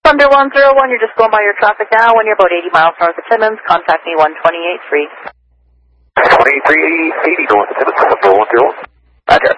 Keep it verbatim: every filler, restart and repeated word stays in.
Thunder one zero one, you're just going by your traffic now. When you're about eighty miles north of Timmins, contact me one twenty-eight three. twenty-three eighty, going to Timmins, Thunder one zero one.